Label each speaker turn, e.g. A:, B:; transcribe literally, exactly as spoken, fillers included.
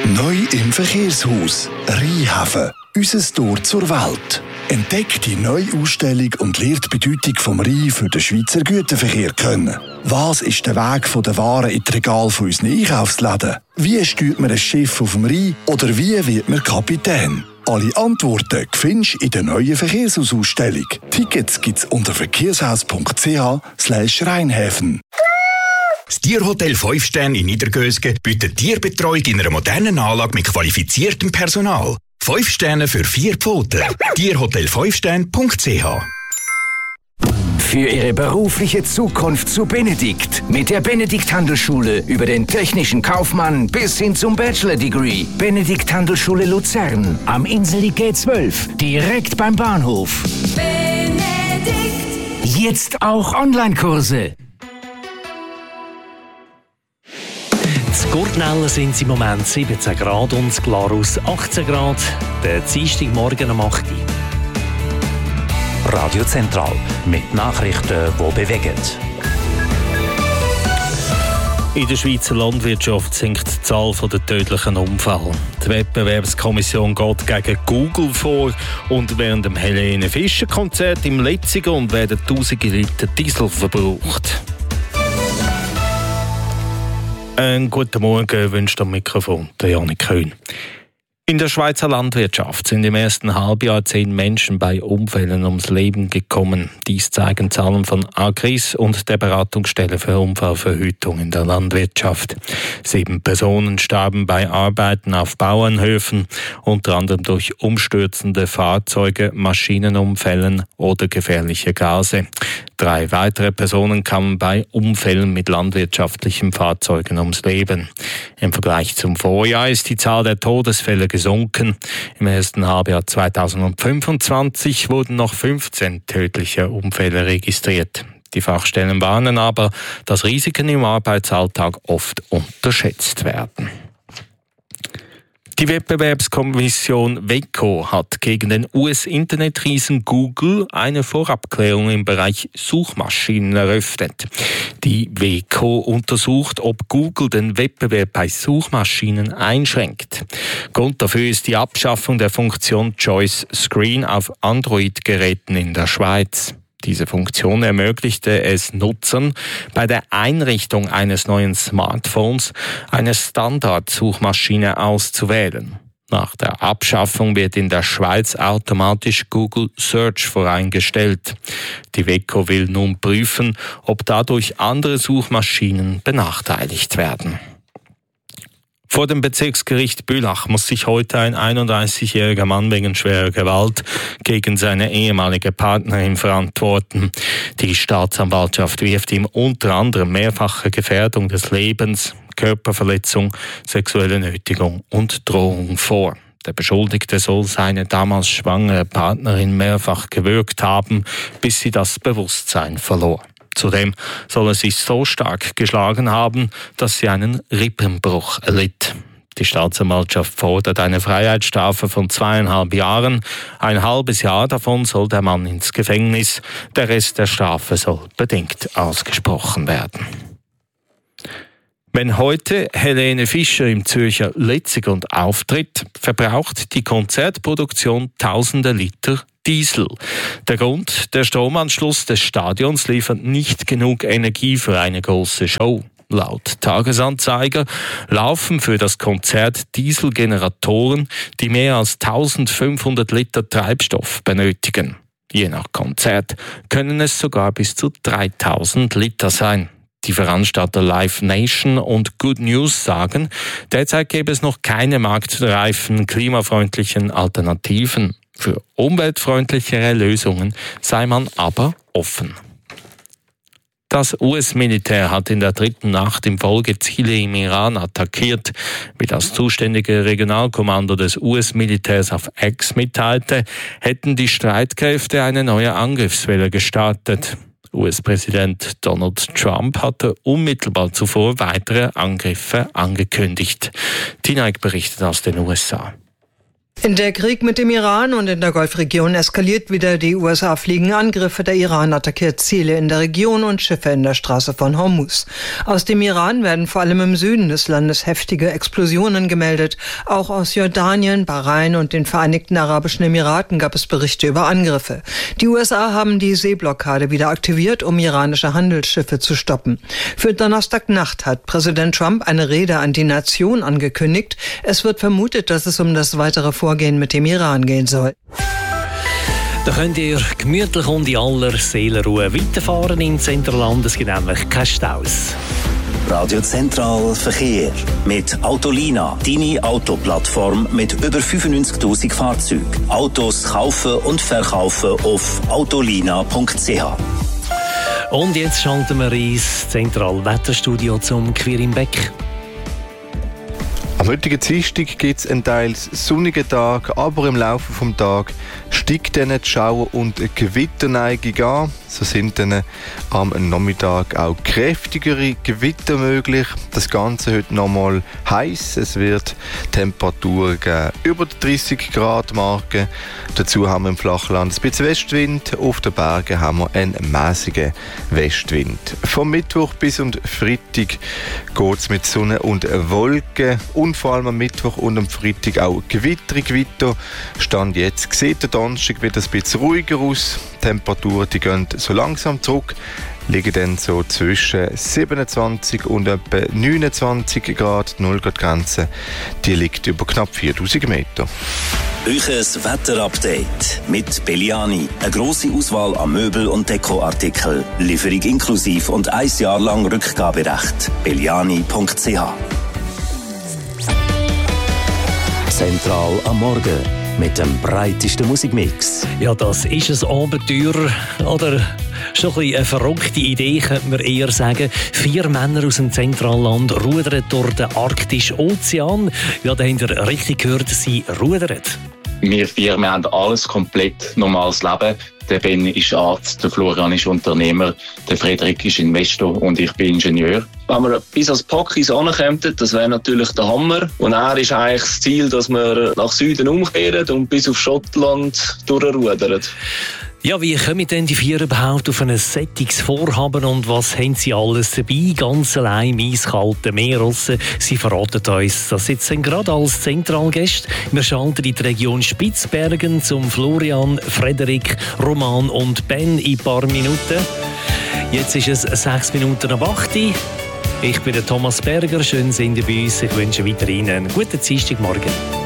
A: Neu im Verkehrshaus Rheinhafen. Unser Tor zur Welt. Entdeckt die neue Ausstellung und lernt die Bedeutung vom Rhein für den Schweizer Güterverkehr kennen. Was ist der Weg von der Waren in die Regale von unseren Einkaufsläden? Wie steuert man ein Schiff auf dem Rhein? Oder wie wird man Kapitän? Alle Antworten findest du in der neuen Verkehrshausausstellung. Tickets gibt's unter verkehrshaus punkt c h slash Rheinhäfen.
B: Das Tierhotel fünf Sterne in Niedergösgen bietet Tierbetreuung in einer modernen Anlage mit qualifiziertem Personal. fünf Sterne für vier Pfoten. tierhotel fünf sterne punkt c h.
C: Für Ihre berufliche Zukunft zu Benedikt. Mit der Benedikt Handelsschule über den technischen Kaufmann bis hin zum Bachelor-Degree. Benedikt Handelsschule Luzern. Am Inseli G zwölf. Direkt beim Bahnhof. Benedikt. Jetzt auch Online-Kurse.
D: In Gurtnellen sind es im Moment siebzehn Grad und in Glarus achtzehn Grad. Der Dienstagmorgen um acht Uhr.
E: Radio Zentral mit Nachrichten, die bewegen.
D: In der Schweizer Landwirtschaft sinkt die Zahl der tödlichen Unfälle. Die Wettbewerbskommission geht gegen Google vor und während dem Helene Fischer Konzert im Letzigen werden tausende Liter Diesel verbraucht. Einen guten Morgen wünscht am Mikrofon der Janik Köhn. In der Schweizer Landwirtschaft sind im ersten Halbjahr zehn Menschen bei Unfällen ums Leben gekommen. Dies zeigen Zahlen von Agris und der Beratungsstelle für Unfallverhütung in der Landwirtschaft. Sieben Personen starben bei Arbeiten auf Bauernhöfen, unter anderem durch umstürzende Fahrzeuge, Maschinenunfällen oder gefährliche Gase. Drei weitere Personen kamen bei Unfällen mit landwirtschaftlichen Fahrzeugen ums Leben. Im Vergleich zum Vorjahr ist die Zahl der Todesfälle gesunken. Im ersten Halbjahr zweitausendfünfundzwanzig wurden noch fünfzehn tödliche Unfälle registriert. Die Fachstellen warnen aber, dass Risiken im Arbeitsalltag oft unterschätzt werden. Die Wettbewerbskommission W E C O hat gegen den U S-Internetriesen Google eine Vorabklärung im Bereich Suchmaschinen eröffnet. Die W E C O untersucht, ob Google den Wettbewerb bei Suchmaschinen einschränkt. Grund dafür ist die Abschaffung der Funktion Choice Screen auf Android-Geräten in der Schweiz. Diese Funktion ermöglichte es Nutzern, bei der Einrichtung eines neuen Smartphones eine Standardsuchmaschine auszuwählen. Nach der Abschaffung wird in der Schweiz automatisch Google Search voreingestellt. Die W E C O will nun prüfen, ob dadurch andere Suchmaschinen benachteiligt werden. Vor dem Bezirksgericht Bülach muss sich heute ein einunddreißigjähriger Mann wegen schwerer Gewalt gegen seine ehemalige Partnerin verantworten. Die Staatsanwaltschaft wirft ihm unter anderem mehrfache Gefährdung des Lebens, Körperverletzung, sexuelle Nötigung und Drohung vor. Der Beschuldigte soll seine damals schwangere Partnerin mehrfach gewürgt haben, bis sie das Bewusstsein verlor. Zudem soll er sich so stark geschlagen haben, dass sie einen Rippenbruch erlitt. Die Staatsanwaltschaft fordert eine Freiheitsstrafe von zweieinhalb Jahren. Ein halbes Jahr davon soll der Mann ins Gefängnis. Der Rest der Strafe soll bedingt ausgesprochen werden. Wenn heute Helene Fischer im Zürcher Letzigen auftritt, verbraucht die Konzertproduktion tausende Liter Diesel. Der Grund, der Stromanschluss des Stadions liefert nicht genug Energie für eine große Show. Laut Tagesanzeiger laufen für das Konzert Dieselgeneratoren, die mehr als eintausendfünfhundert Liter Treibstoff benötigen. Je nach Konzert können es sogar bis zu dreitausend Liter sein. Die Veranstalter Live Nation und Good News sagen, derzeit gäbe es noch keine marktreifen, klimafreundlichen Alternativen. Für umweltfreundlichere Lösungen sei man aber offen. Das U S-Militär hat in der dritten Nacht in Folge Ziele im Iran attackiert. Wie das zuständige Regionalkommando des U S-Militärs auf X mitteilte, hätten die Streitkräfte eine neue Angriffswelle gestartet. U S-Präsident Donald Trump hatte unmittelbar zuvor weitere Angriffe angekündigt. Tina Eck berichtet aus den U S A.
F: In der Krieg mit dem Iran und in der Golfregion eskaliert wieder. Die U S A fliegen Angriffe. Der Iran attackiert Ziele in der Region und Schiffe in der Straße von Hormuz. Aus dem Iran werden vor allem im Süden des Landes heftige Explosionen gemeldet. Auch aus Jordanien, Bahrain und den Vereinigten Arabischen Emiraten gab es Berichte über Angriffe. Die U S A haben die Seeblockade wieder aktiviert, um iranische Handelsschiffe zu stoppen. Für Donnerstagnacht hat Präsident Trump eine Rede an die Nation angekündigt. Es wird vermutet, dass es um das weitere Vorgehen mit dem Iran gehen soll.
G: Da könnt ihr gemütlich und in aller Seelenruhe weiterfahren im Zentralland. Es gibt nämlich keine Staus.
H: Radio Zentral Verkehr mit Autolina, deine Autoplattform mit über fünfundneunzigtausend Fahrzeugen. Autos kaufen und verkaufen auf autolina punkt c h.
G: Und jetzt schalten wir ins Zentralwetterstudio zum Quirin Beck.
I: Am heutigen Dienstag gibt es einen teils sonnigen Tag, aber im Laufe des Tages steigt dann die Schauer- und Gewitterneigung an. So sind dann am Nachmittag auch kräftigere Gewitter möglich. Das Ganze heute nochmal heiß. Es wird Temperaturen geben über die dreißig Grad Marke. Dazu haben wir im Flachland ein bisschen Westwind. Auf den Bergen haben wir einen mäßigen Westwind. Vom Mittwoch bis und Freitag geht es mit Sonne und Wolken. Und vor allem am Mittwoch und am Freitag auch Gewitter, Gewitter. Stand jetzt sieht der Donnerstag wieder ein bisschen ruhiger aus. Die Temperaturen die gehen so langsam zurück, liegen dann so zwischen siebenundzwanzig und etwa neunundzwanzig Grad. Die null Grad Grenze die liegt über knapp viertausend Meter.
H: Euches Wetterupdate mit Belliani. Eine grosse Auswahl an Möbel- und Dekoartikeln. Lieferung inklusiv und ein Jahr lang Rückgaberecht. belliani punkt c h.
E: Zentral am Morgen mit dem breitesten Musikmix.
G: Ja, das ist ein Abenteuer oder schon ein bisschen eine verrückte Idee, könnte man eher sagen. Vier Männer aus dem Zentralland rudern durch den Arktischen Ozean. Ja, da habt ihr richtig gehört, sie rudern.
J: Wir vier wir haben alles komplett normales Leben. Der Ben ist Arzt, der Florian ist Unternehmer, der Frederik ist Investor und ich bin Ingenieur. Wenn wir bis ans Packis ankommen, das wäre natürlich der Hammer. Und er ist eigentlich das Ziel, dass wir nach Süden umkehren und bis auf Schottland durchrudern.
G: Ja, wie kommen denn die vier überhaupt auf ein solches Vorhaben und was haben sie alles dabei? Ganz allein im eiskalten Meer draussen. Sie verraten uns das jetzt gerade als Zentralgäste. Wir schalten in die Region Spitzbergen zum Florian, Frederik, Roman und Ben in ein paar Minuten. Jetzt ist es sechs Minuten nach acht. Ich bin der Thomas Berger. Schön sind ihr bei uns. Ich wünsche weiterhin einen guten Dienstagmorgen.